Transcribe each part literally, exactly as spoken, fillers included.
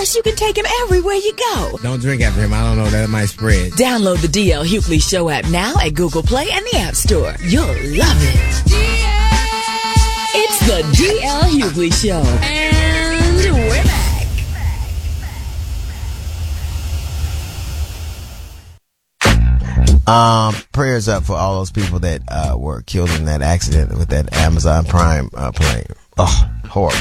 Plus, you can take him everywhere you go. Don't drink after him. I don't know. That might spread. Download the D L Hughley Show app now at Google Play and the App Store. You'll love it. D L It's the D L Hughley Show. And we're back. Um, prayers up for all those people that uh, were killed in that accident with that Amazon Prime uh, plane. Oh, horrible.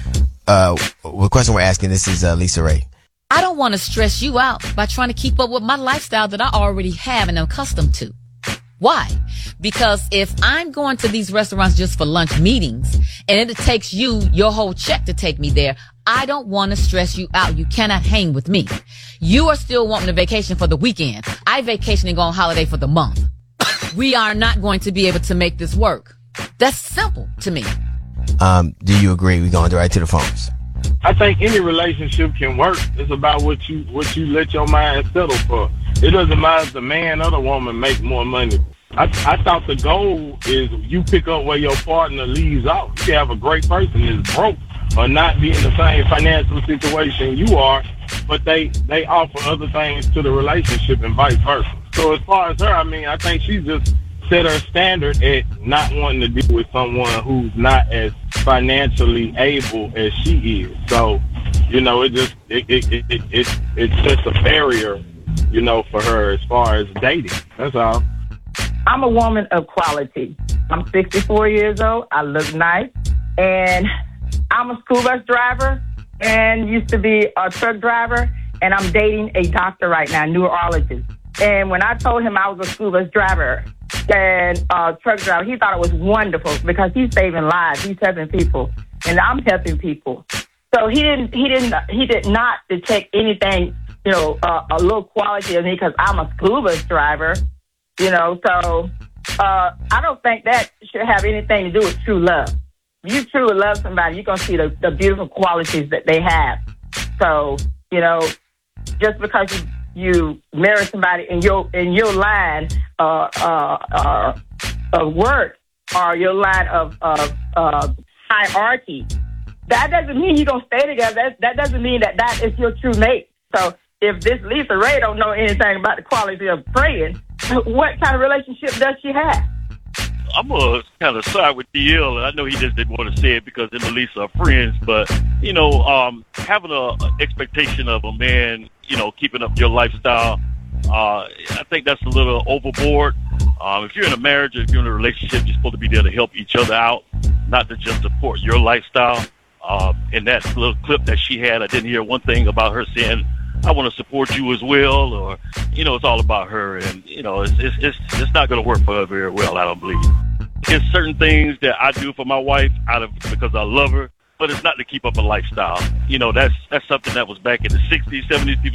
Uh, the question we're asking, this is uh, Lisa Ray. I don't want to stress you out by trying to keep up with my lifestyle that I already have and am accustomed to. Why? Because if I'm going to these restaurants just for lunch meetings and it takes you your whole check to take me there, I don't want to stress you out. You cannot hang with me. You are still wanting a vacation for the weekend. I vacation and go on holiday for the month. We are not going to be able to make this work. That's simple to me. Um, do you agree? We're going right to the phones. I think any relationship can work. It's about what you what you let your mind settle for. It doesn't matter if the man or the woman make more money. I, I thought the goal is you pick up where your partner leaves off. You can have a great person that's broke or not be in the same financial situation you are, but they, they offer other things to the relationship and vice versa. So as far as her, I mean, I think she just set her standard at not wanting to deal with someone who's not as financially able as she is. So, you know, it just, it, it, it, it, it, it sets a barrier, you know, for her as far as dating. That's all. I'm a woman of quality. I'm sixty-four years old. I look nice. And I'm a school bus driver and used to be a truck driver. And I'm dating a doctor right now, neurologist. And when I told him I was a school bus driver and uh, truck driver, he thought it was wonderful because he's saving lives. He's helping people. And I'm helping people. So he didn't, he didn't, he did not detect anything, you know, uh, a little quality of me because I'm a school bus driver. You know, so uh, I don't think that should have anything to do with true love. If you truly love somebody, you're going to see the, the beautiful qualities that they have. So, you know, just because you, you marry somebody in your in your line uh, uh, uh, of work or your line of, of uh, hierarchy, that doesn't mean you're going to stay together. That, that doesn't mean that that is your true mate. So if this Lisa Ray don't know anything about the quality of praying, what kind of relationship does she have? I'm going to kind of side with D L, and I know he just didn't want to say it because him and Lisa are friends, but, you know, um, having a expectation of a man, you know, keeping up your lifestyle, uh, I think that's a little overboard. Um, if you're in a marriage or if you're in a relationship, you're supposed to be there to help each other out, not to just support your lifestyle. Uh, in that little clip that she had, I didn't hear one thing about her saying, I want to support you as well, or, you know, it's all about her, and, you know, it's it's it's, it's not going to work for her very well, I don't believe. There's certain things that I do for my wife out of because I love her, but it's not to keep up a lifestyle. You know, that's that's something that was back in the sixties, seventies, people